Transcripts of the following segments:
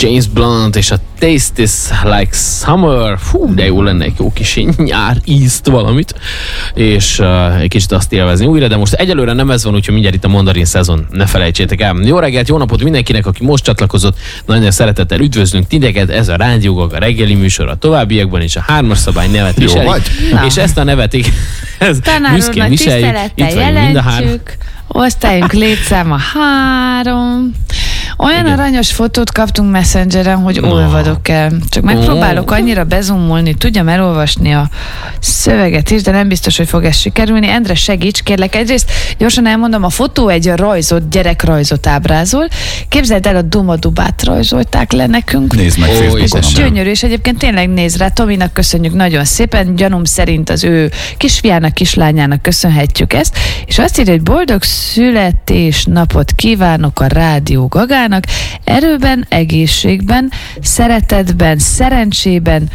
James Blunt és a Taste is Like Summer. Fú, de jó lenne egy jó kis nyár ízt valamit, és egy kicsit azt élvezni újra, de most egyelőre nem ez van, úgyhogy mindjárt itt a mandarin szezon, ne felejtsétek el. Jó reggelt, jó napot mindenkinek, aki most csatlakozott, nagyon szeretettel üdvözlünk titeket, ez a Rádió Gaga reggeli műsor a továbbiakban, és a 3-as szabály nevet viseli. És ezt a nevet büszkén viseljük. Itt vagyunk mind a 3. Osztályunk létszáma 3. Olyan aranyos fotót kaptunk Messengeren, hogy olvadok el. Csak megpróbálok annyira bezumolni, tudjam elolvasni a szöveget is, de nem biztos, hogy fog ez sikerülni. Endre, segíts, kérlek. Egyrészt gyorsan elmondom, a fotó egy gyerekrajzot ábrázol. Képzeld el, a Dumadubát rajzolták le nekünk. Nézd meg Facebookon. Gyönyörű, és egyébként tényleg néz rá. Tominak köszönjük nagyon szépen. Gyanúm szerint az ő kisfiának, kislányának köszönhetjük ezt. És azt írja, hogy boldog születésnapot kívánok a Rádió Gagának, erőben, egészségben, szeretetben, szerencsében,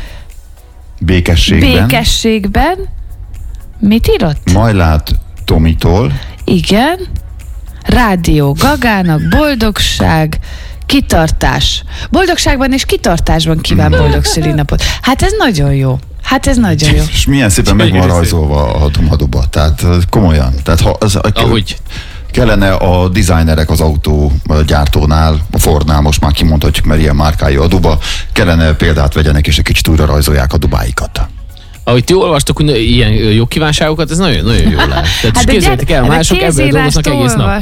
békességben. Mit írott? Majlát Tomitól. Igen. Rádió Gagának boldogság, kitartás. Boldogságban és kitartásban kíván boldog szülinapot. Hát ez nagyon jó. És milyen szépen meg van rajzolva a Dumaduba. Tehát komolyan. Tehát ha ahogy kellene a designerek az autógyártónál, a Fordnál, most már kimondhatjuk, mert ilyen márkája a Duba, kellene példát vegyenek, és egy kicsit újra rajzolják a Dubáikat. Ahogy ti olvastok ilyen jó kívánságokat, ez nagyon, nagyon jó lehet. Tehát képzeljétek el, mások ebből dolgoznak egész nap.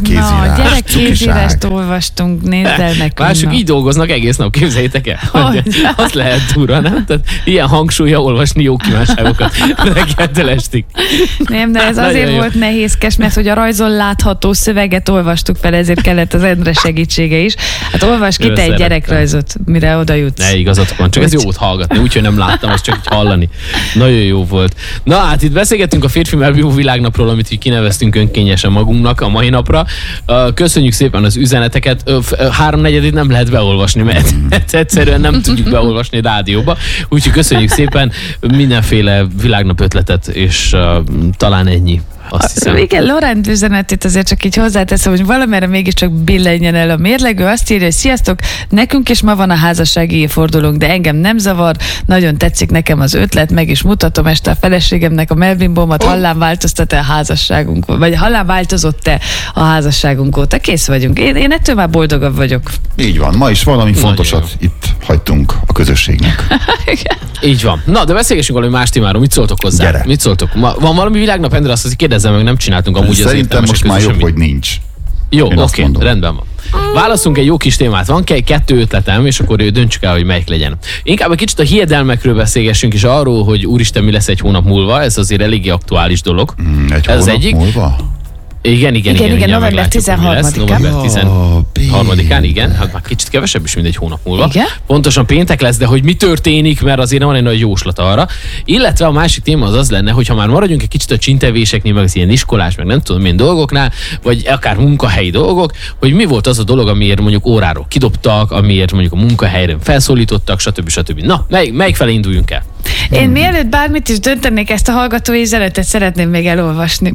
Gyerekkézírást olvastunk, nézd el nekünk. Mások így dolgoznak egész nap, képzeljétek el. Az lehet durva, nem? Tehát ilyen hangsúlya olvasni jó kívánságokat reggeltől estig. Nem, de ez azért volt nehézkes, mert hogy a rajzon látható szöveget olvastuk fel, ezért kellett az Endre segítsége is. Hát olvasd ki te egy gyerekrajzot, mire oda jutsz. Ne, igazatok van, csak ez jót hallgatni, úgyhogy nem láttam, ezt csak így hallani. Nagyon jó volt. Na hát itt beszélgettünk a férfi melbió világnapról, amit így kineveztünk önkényesen magunknak a mai napra. Köszönjük szépen az üzeneteket. 3/4 nem lehet beolvasni, mert egyszerűen nem tudjuk beolvasni a rádióba. Úgyhogy köszönjük szépen mindenféle világnap ötletet, és talán ennyi. Igen, Lorent üzenetét azért csak így hozzáteszem, hogy valamire mégiscsak billenjen el a mérlegű. Azt írja, hogy sziasztok, nekünk is ma van a házassági évfordulónk, de engem nem zavar, nagyon tetszik nekem az ötlet, meg is mutatom este a feleségemnek a melbimbómat, hallán változtat-e a házasságunk, vagy hallán változott-e a házasságunk óta. Kész vagyunk. Én ettől már boldogabb vagyok. Így van, ma is valami fontosat itt hagytunk a közösségnek. Így van. Na, de beszélgessünk valami más témáról. Mit szóltok hozzá? Gyere. Mit szóltok? Van valami világnap, Endre, azt kérdezzem meg, nem csináltunk amúgy. Szerintem most már jobb, hogy nincs. Jó, oké, rendben van. Válaszunk egy jó kis témát. Van 2 ötletem, és akkor döntsük el, hogy melyik legyen. Inkább egy kicsit a hiedelmekről beszélgessünk, és arról, hogy úristen, mi lesz egy hónap múlva. Ez azért eléggé aktuális dolog. Egy ez hónap egyik. múlva? Igen, november 13-án. November 13-án, igen. Hát már kicsit kevesebb is, mint egy hónap múlva. Igen? Pontosan péntek lesz, de hogy mi történik, mert azért van egy nagy jóslat arra. Illetve a másik téma az lenne, hogy ha már maradjunk egy kicsit a csintevéseknél, meg az ilyen iskolás, meg nem tudom milyen dolgoknál, vagy akár munkahelyi dolgok, hogy mi volt az a dolog, amiért mondjuk óráról kidobtak, amiért mondjuk a munkahelyre felszólítottak, stb. Na, melyik felé induljunk el? Én mielőtt bármit is döntenék, ezt a hallgatói üzenetet szeretném még elolvasni.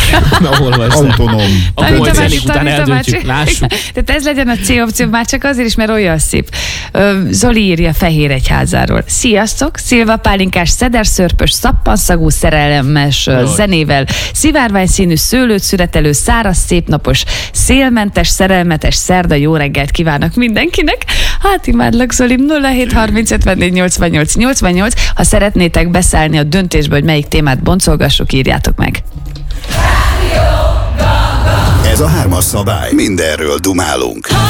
Autonóm. Akkor zenék után eldöntjük, lássuk. Tehát ez legyen a C opció, már csak azért is, mert olyan szép. Zoli írja Fehéregyházáról. Sziasztok! Szilva pálinkás, szederszörpös, szappanszagú, szerelmes zenével, szivárványszínű szőlőt szüretelő, száraz, szépnapos, szélmentes, szerelmetes szerda, jó reggelt kívánok mindenkinek. Hát imádlak, Zoli, 0730 Ha szeretnétek beszállni a döntésbe, hogy melyik témát boncolgassuk, írjátok meg. Ez a 3-as szabály. Mindenről dumálunk.